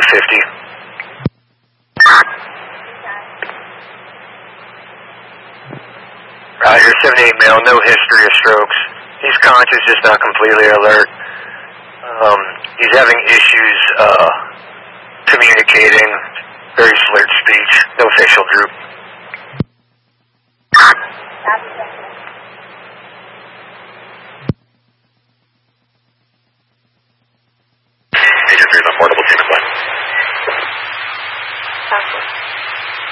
50. Roger, 78 male, no history of strokes. He's conscious, just not completely alert. He's having issues communicating, very slurred speech, no facial droop.